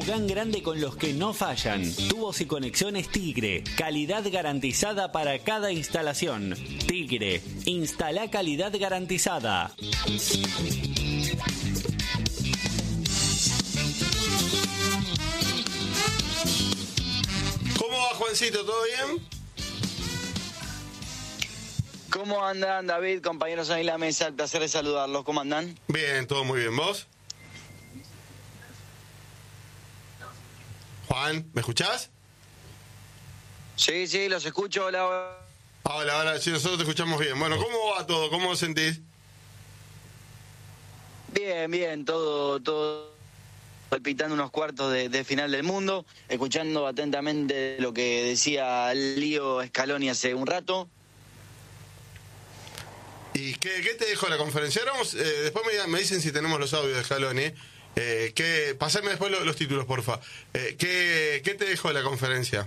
Colgán grande con los que no fallan. Tubos y conexiones Tigre. Calidad garantizada para cada instalación. Tigre. Instala calidad garantizada. ¿Cómo va, Juancito? ¿Todo bien? ¿Cómo andan, David, compañeros ahí en la mesa? El placer de saludarlos. ¿Cómo andan? Bien, todo muy bien. ¿Vos? Juan, ¿me escuchás? Sí, los escucho. Hola. Hola, sí, nosotros te escuchamos bien. Bueno, ¿cómo va todo? ¿Cómo os sentís? Bien, todo palpitando unos cuartos de final del mundo, escuchando atentamente lo que decía Lío Scaloni hace un rato. ¿Y qué te dejó la conferencia? Después me dicen si tenemos los audios de Scaloni. Pasarme después los títulos, porfa. ¿Qué te dejó la conferencia?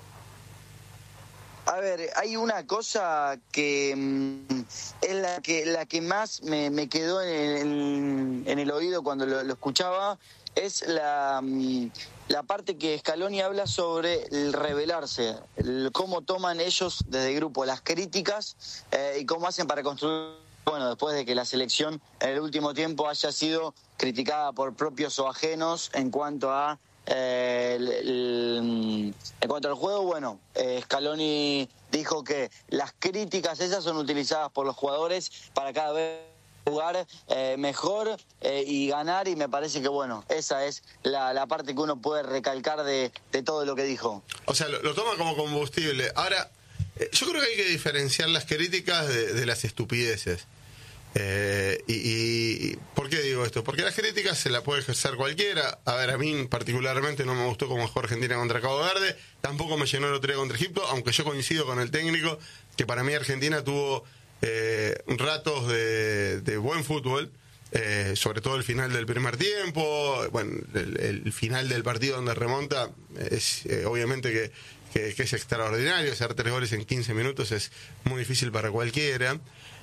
A ver, hay una cosa que es la que más me quedó en el oído cuando lo escuchaba, es la parte que Scaloni habla sobre el rebelarse, cómo toman ellos desde el grupo las críticas y cómo hacen para construir, bueno, después de que la selección en el último tiempo haya sido criticada por propios o ajenos en cuanto a en cuanto al juego. Bueno, Scaloni dijo que las críticas esas son utilizadas por los jugadores para cada vez jugar mejor y ganar, y me parece que, bueno, esa es la parte que uno puede recalcar de todo lo que dijo. O sea, lo toma como combustible. Ahora, yo creo que hay que diferenciar las críticas de las estupideces. ¿Y por qué digo esto? Porque las críticas se las puede ejercer cualquiera. A ver, a mí particularmente no me gustó cómo jugó Argentina contra Cabo Verde, tampoco me llenó el otro día contra Egipto, aunque yo coincido con el técnico que para mí Argentina tuvo ratos de buen fútbol, sobre todo el final del primer tiempo. Bueno, el final del partido donde remonta es obviamente que es extraordinario. Hacer 3 goles en 15 minutos es muy difícil para cualquiera.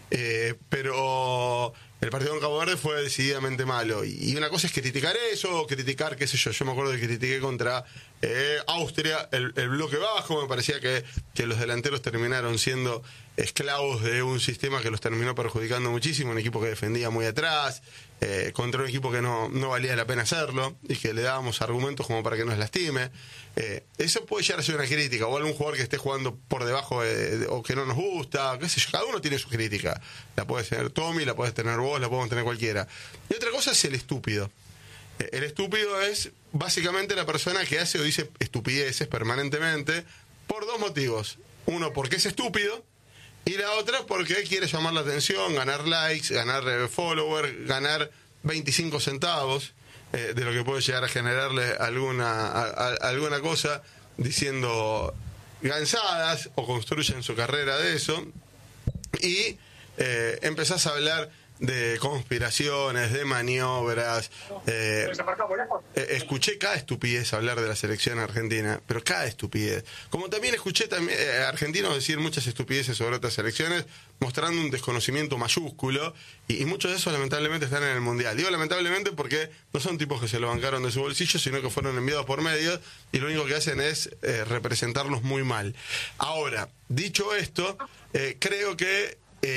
Pero el partido con Cabo Verde fue decididamente malo. Y una cosa es criticar eso, criticar, qué sé yo me acuerdo que critiqué contra Austria el bloque bajo. Me parecía que los delanteros terminaron siendo esclavos de un sistema que los terminó perjudicando muchísimo, un equipo que defendía muy atrás, contra un equipo que no valía la pena hacerlo y que le dábamos argumentos como para que nos lastime. Eso puede llegar a ser una crítica, o algún jugador que esté jugando por debajo o que no nos gusta, qué sé yo. Cada uno tiene su crítica. La puedes tener Tommy, la puedes tener vos, la podemos tener cualquiera. Y otra cosa es el estúpido. El estúpido es básicamente la persona que hace o dice estupideces permanentemente por 2 motivos. Uno, porque es estúpido, y la otra porque quiere llamar la atención, ganar likes, ganar followers, ganar 25 centavos de lo que puede llegar a generarle alguna cosa diciendo gansadas, o construyen su carrera de eso, y empezás a hablar de conspiraciones, de maniobras. Escuché cada estupidez hablar de la selección argentina, pero cada estupidez. Como también escuché argentinos decir muchas estupideces sobre otras selecciones, mostrando un desconocimiento mayúsculo, y muchos de esos lamentablemente están en el Mundial. Digo lamentablemente porque no son tipos que se lo bancaron de su bolsillo, sino que fueron enviados por medios, y lo único que hacen es representarlos muy mal. Ahora, dicho esto, creo que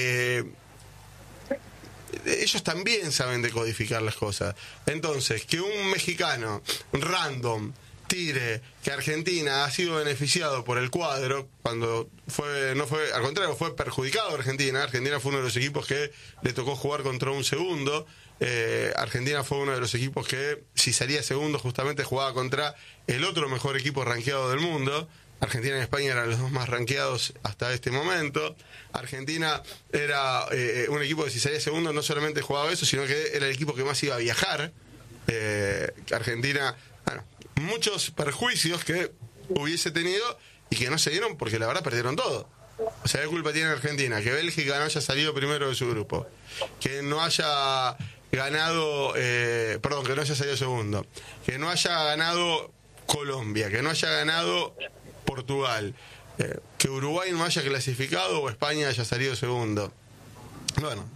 ellos también saben decodificar las cosas. Entonces, que un mexicano random tire que Argentina ha sido beneficiado por el cuadro, cuando al contrario, fue perjudicado Argentina. Argentina fue uno de los equipos que le tocó jugar contra un segundo. Argentina fue uno de los equipos que, si salía segundo, justamente jugaba contra el otro mejor equipo rankeado del mundo. Argentina y España eran los 2 más rankeados hasta este momento. Argentina era un equipo que, si salía segundo, no solamente jugaba eso, sino que era el equipo que más iba a viajar. Argentina, bueno, muchos perjuicios que hubiese tenido y que no se dieron porque la verdad perdieron todo. O sea, ¿qué culpa tiene Argentina? Que Bélgica no haya salido primero de su grupo, que no haya ganado, que no haya salido segundo, que no haya ganado Colombia, que no haya ganado Portugal, que Uruguay no haya clasificado o España haya salido segundo. Bueno,